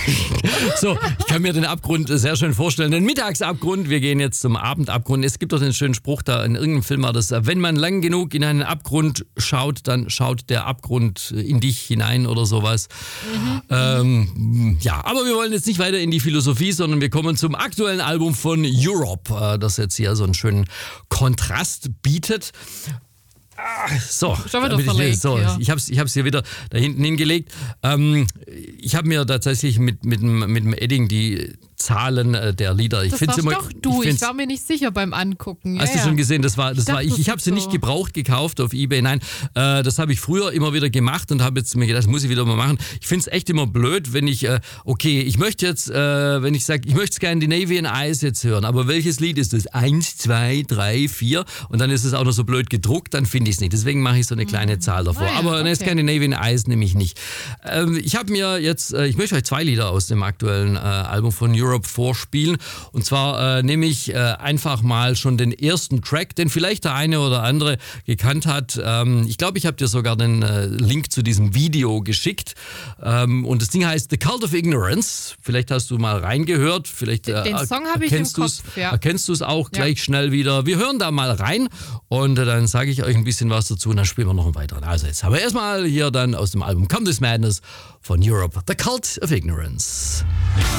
So, ich kann mir den Abgrund sehr schön vorstellen. Den Mittagsabgrund, wir gehen jetzt zum Abendabgrund. Es gibt doch den schönen Spruch da, in irgendeinem Film war das, wenn man lang genug in einen Abgrund schaut, dann schaut der Abgrund in dich hinein oder sowas. Ja, aber wir wollen jetzt nicht weiter in die Philosophie, sondern wir kommen zum aktuellen Album von Europe, das jetzt hier so einen schönen Kontrast bietet. So, schon wieder verlegt, so ja. ich hab's hier wieder da hinten hingelegt. Ich habe mir tatsächlich mit dem Edding die Zahlen der Lieder. Ich Das find's warst immer, doch du, ich war mir nicht sicher beim Angucken. Hast du schon gesehen, das war ich. Ich habe sie so. nicht gebraucht gekauft auf eBay. Nein, das habe ich früher immer wieder gemacht und habe jetzt mir gedacht, das muss ich wieder mal machen. Ich finde es echt immer blöd, wenn ich, ich möchte jetzt, wenn ich sage, ich möchte Scandinavian Eyes jetzt hören, aber welches Lied ist das? 1, 2, 3, 4 und dann ist es auch noch so blöd gedruckt, dann finde ich es nicht. Deswegen mache ich so eine kleine Zahl davor. Aber eine Scandinavian Eyes nehme ich nicht. Ich habe mir jetzt, ich möchte euch 2 Lieder aus dem aktuellen Album von Europe vorspielen. Und zwar nehme ich einfach mal schon den ersten Track, den vielleicht der eine oder andere gekannt hat. Ich glaube, ich habe dir sogar den Link zu diesem Video geschickt. Und das Ding heißt The Cult of Ignorance. Vielleicht hast du mal reingehört. Vielleicht den Song habe ich im Kopf. Ja. Erkennst du es auch gleich schnell wieder. Wir hören da mal rein und dann sage ich euch ein bisschen was dazu und dann spielen wir noch einen weiteren. Also jetzt haben wir erstmal hier dann aus dem Album Come This Madness von Europe, The Cult of Ignorance.